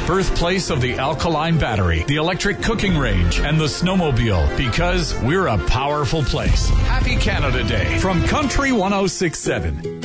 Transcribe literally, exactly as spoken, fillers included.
birthplace of the alkaline battery, the electric cooking range, and the snowmobile, because we're a powerful place. Happy Canada Day from Country one oh six point seven.